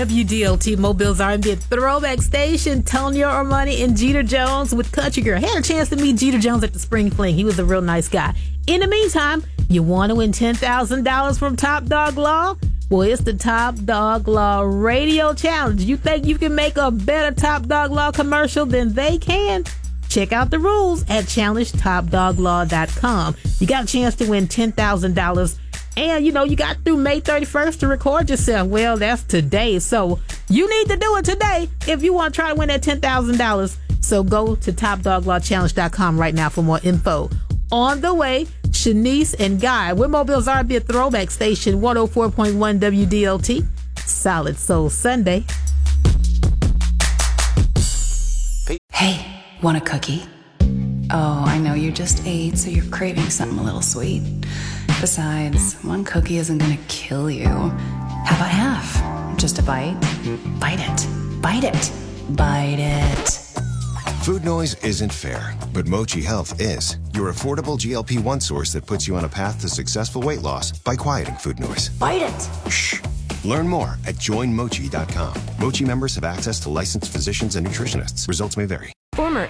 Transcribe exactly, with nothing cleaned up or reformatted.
W D L T Mobile's R and B Throwback Station. Tonya Armani and Jeter Jones with Country Girl. Had a chance to meet Jeter Jones at the Spring Fling. He was a real nice guy. In the meantime, you want to win ten thousand dollars from Top Dog Law? Well, it's the Top Dog Law Radio Challenge. You think you can make a better Top Dog Law commercial than they can? Check out the rules at challenge top dog law dot com. You got a chance to win ten thousand dollars. And, you know, you got through May thirty-first to record yourself. Well, that's today. So you need to do it today if you want to try to win that ten thousand dollars. So go to top dog law challenge dot com right now for more info. On the way, Shanice and Guy. We're Mobile's R and B Throwback Station, one oh four point one W D L T. Solid Soul Sunday. Hey, want a cookie? Oh, I know you just ate, so you're craving something a little sweet. Besides, one cookie isn't gonna kill you. How about half? Just a bite? Bite it. Bite it. Bite it. Food noise isn't fair, but Mochi Health is. Your affordable G L P one source that puts you on a path to successful weight loss by quieting food noise. Bite it. Shh. Learn more at join mochi dot com. Mochi members have access to licensed physicians and nutritionists. Results may vary.